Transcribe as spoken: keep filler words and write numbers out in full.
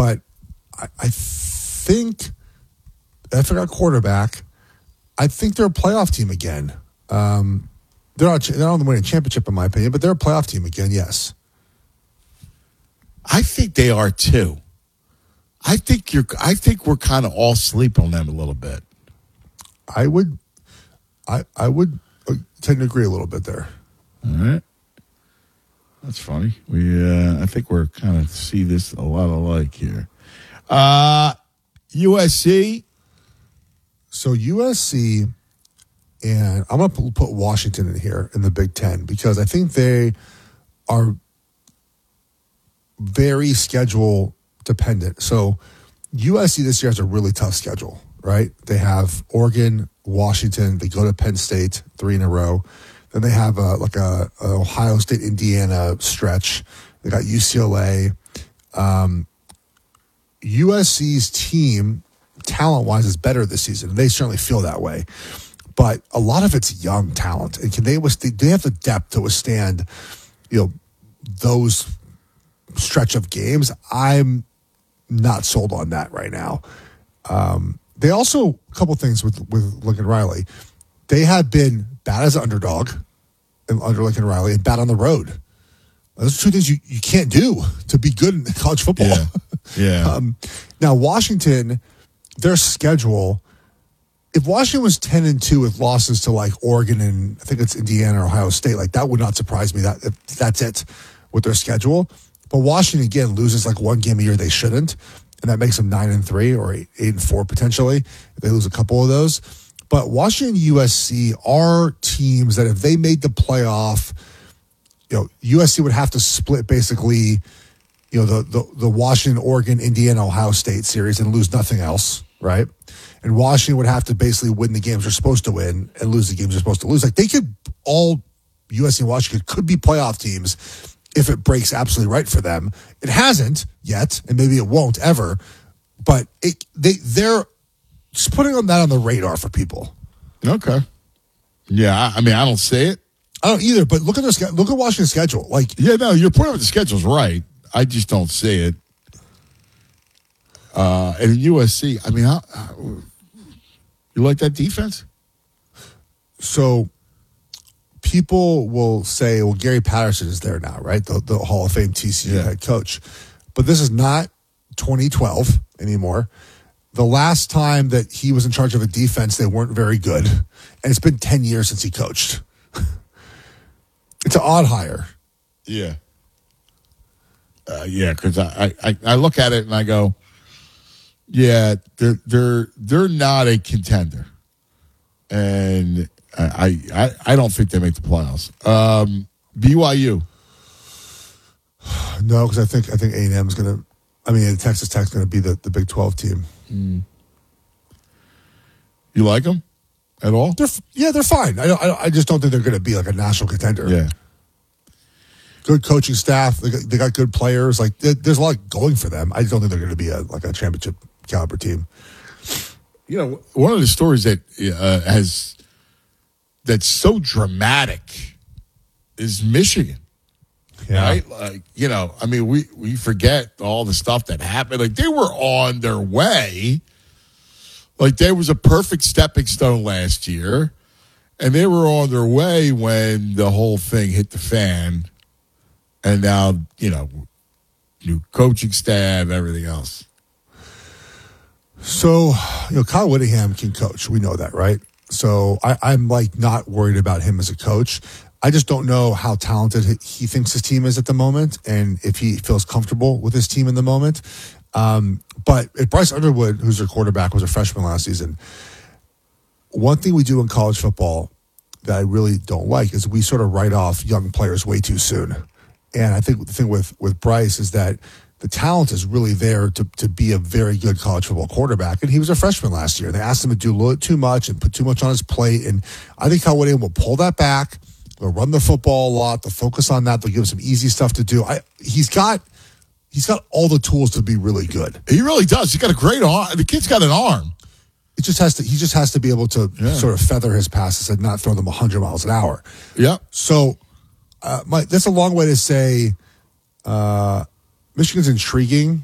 but I, I think I forgot quarterback. I think they're a playoff team again. Um, they're not they're not on the winning championship in my opinion, but they're a playoff team again. Yes, I think they are too. I think you're. I think we're kind of all sleep on them a little bit. I would, I I would tend to agree a little bit there. All right, that's funny. We uh, I think we're kind of see this a lot alike here. Uh, U S C. So U S C, and I'm going to put Washington in here in the Big Ten because I think they are very schedule dependent. So U S C this year has a really tough schedule, right? They have Oregon, Washington. They go to Penn State three in a row. Then they have a, like a, a Ohio State, Indiana stretch. They got U C L A. Um, U S C's team, talent-wise, is better this season. They certainly feel that way. But a lot of it's young talent. And can they withstand, do they have the depth to withstand, you know, those stretch of games? I'm not sold on that right now. Um, they also, a couple things with, with Lincoln Riley. They have been bad as an underdog under Lincoln Riley and bad on the road. Those are two things you, you can't do to be good in college football. Yeah. yeah. um, now, Washington, their schedule, if Washington was ten and two with losses to like Oregon and I think it's Indiana or Ohio State, like that would not surprise me. That if that's it with their schedule. But Washington, again, loses like one game a year they shouldn't. And that makes them nine and three or eight, eight and four potentially if they lose a couple of those. But Washington and U S C are teams that if they made the playoff, you know, U S C would have to split basically, you know, the, the, the Washington, Oregon, Indiana, Ohio State series and lose nothing else, right? And Washington would have to basically win the games they're supposed to win and lose the games they're supposed to lose. Like they could all, U S C and Washington could be playoff teams if it breaks absolutely right for them. It hasn't yet, and maybe it won't ever, but it, they, they're just putting on that on the radar for people. Okay. Yeah, I, I mean, I don't see it. I don't either, but look at their look at Washington's schedule. Like, yeah, no, your point of the schedule's right. I just don't see it. Uh, and U S C, I mean, how, how, you like that defense? So people will say, well, Gary Patterson is there now, right? The, the Hall of Fame T C U yeah. head coach. But this is not twenty twelve anymore. The last time that he was in charge of a defense, they weren't very good. And it's been ten years since he coached. It's an odd hire. Yeah. Uh, yeah, because I, I, I look at it and I go, yeah, they're they're they're not a contender. And I I, I don't think they make the playoffs. Um, B Y U. No, because I think I think A and M is going to. I mean, Texas Tech is going to be the, the Big twelve team. Mm. You like them at all? They're, yeah, they're fine. I, I I just don't think they're going to be like a national contender. Yeah. Good coaching staff. They got, they got good players. Like there's a lot going for them. I just don't think they're going to be a like a championship caliber team. You know, one of the stories that uh, has that's so dramatic is Michigan. Yeah. Right? Like, you know, I mean, we, we forget all the stuff that happened. Like, they were on their way. Like, there was a perfect stepping stone last year, and they were on their way when the whole thing hit the fan. And now, you know, new coaching staff, everything else. So, you know, Kyle Whittingham can coach. We know that, right? So I, I'm, like, not worried about him as a coach. I just don't know how talented he thinks his team is at the moment and if he feels comfortable with his team in the moment. Um, but if Bryce Underwood, who's their quarterback, was a freshman last season, one thing we do in college football that I really don't like is we sort of write off young players way too soon. And I think the thing with, with Bryce is that the talent is really there to, to be a very good college football quarterback. And he was a freshman last year. They asked him to do a little too much and put too much on his plate. And I think Kyle Whittingham will pull that back. They'll run the football a lot. They'll focus on that. They'll give him some easy stuff to do. I, he's got he's got all the tools to be really good. He really does. He's got a great arm. The kid's got an arm. It just has to. He just has to be able to yeah. sort of feather his passes and not throw them one hundred miles an hour. Yeah. So, uh, my, that's a long way to say uh, Michigan's intriguing.